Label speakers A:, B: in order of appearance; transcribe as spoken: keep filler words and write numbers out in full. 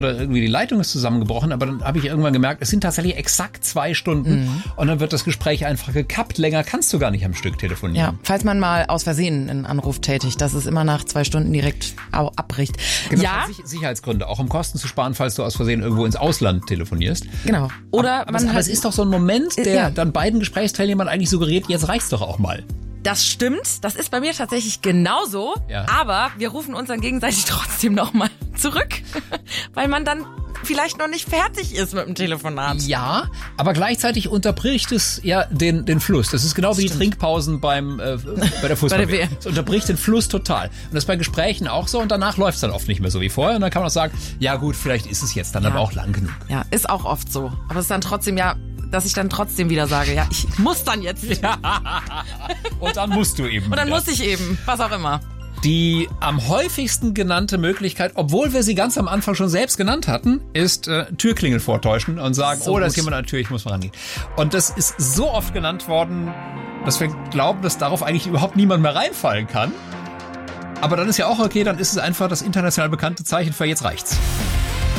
A: oder irgendwie die Leitung ist zusammengebrochen, aber dann habe ich irgendwann gemerkt, es sind tatsächlich exakt zwei Stunden mhm. und dann wird das Gespräch einfach gekappt. Länger kannst du gar nicht am Stück telefonieren.
B: Ja, falls man mal aus Versehen einen Anruf tätigt, dass es immer nach zwei Stunden direkt abbricht.
A: Genau,
B: ja.
A: Sicherheitsgründe, auch um Kosten zu sparen, falls du aus Versehen irgendwo ins Ausland telefonierst.
B: Genau. Oder
A: aber,
B: man
A: aber, aber
B: halt,
A: es ist doch so ein Moment, der
B: ja.
A: dann beiden Gesprächsteilnehmern eigentlich suggeriert, jetzt reicht's doch auch mal.
B: Das stimmt, das ist bei mir tatsächlich genauso, ja. aber wir rufen uns dann gegenseitig trotzdem nochmal zurück, weil man dann vielleicht noch nicht fertig ist mit dem Telefonat.
A: Ja, aber gleichzeitig unterbricht es ja den, den Fluss. Das ist genau das wie stimmt. Die Trinkpausen beim äh, bei der Fußball.
B: Bei der W M.
A: Es unterbricht den Fluss total. Und das ist bei Gesprächen auch so und danach läuft es dann oft nicht mehr so wie vorher. Und dann kann man auch sagen, ja gut, vielleicht ist es jetzt dann ja. aber auch lang genug.
B: Ja, ist auch oft so. Aber es ist dann trotzdem ja... dass ich dann trotzdem wieder sage, ja, ich muss dann jetzt. Ja.
A: Und dann musst du eben.
B: Und dann
A: wieder.
B: muss ich eben, was auch immer.
A: Die am häufigsten genannte Möglichkeit, obwohl wir sie ganz am Anfang schon selbst genannt hatten, ist äh, Türklingel vortäuschen und sagen, so oh, da ist jemand an der Tür, ich muss mal rangehen. Und das ist so oft genannt worden, dass wir glauben, dass darauf eigentlich überhaupt niemand mehr reinfallen kann. Aber dann ist ja auch okay, dann ist es einfach das international bekannte Zeichen für jetzt reicht's.